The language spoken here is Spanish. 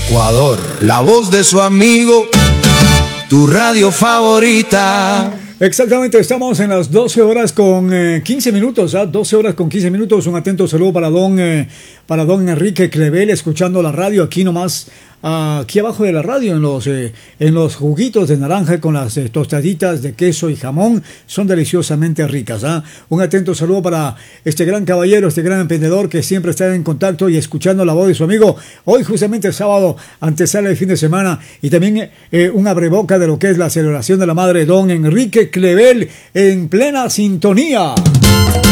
Ecuador, la voz de su amigo, tu radio favorita. Exactamente, estamos en las 12 horas con 15 minutos, 12 horas con 15 minutos. Un atento saludo para don Enrique Clevel, escuchando la radio aquí nomás, aquí abajo de la radio, en los juguitos de naranja con las tostaditas de queso y jamón. Son deliciosamente ricas. Un atento saludo para este gran caballero, este gran emprendedor que siempre está en contacto y escuchando la voz de su amigo. Hoy justamente sábado, antesala el fin de semana, y también un abreboca de lo que es la celebración de la madre, don Enrique Clevel, en plena sintonía.